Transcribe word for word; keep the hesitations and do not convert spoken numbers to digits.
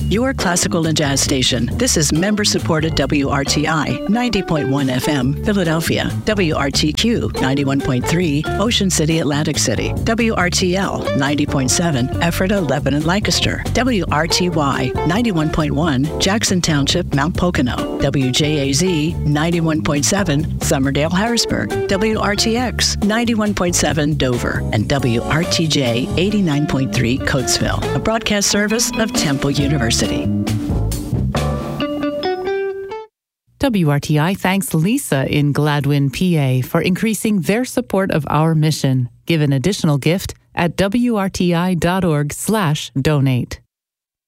Your classical and jazz station. This is member-supported W R T I, ninety point one F M, Philadelphia. W R T Q, ninety-one point three, Ocean City, Atlantic City. W R T L, ninety point seven, Ephrata, Lebanon, Lancaster. W R T Y, ninety-one point one, Jackson Township, Mount Pocono. W J A Z, ninety-one point seven, Summerdale, Harrisburg. W R T X, ninety-one point seven, Dover. And W R T J, eighty-nine point three, Coatesville, a broadcast service of Temple University. W R T I thanks Lisa in Gladwin, P A for increasing their support of our mission. Give an additional gift at W R T I dot org slash donate.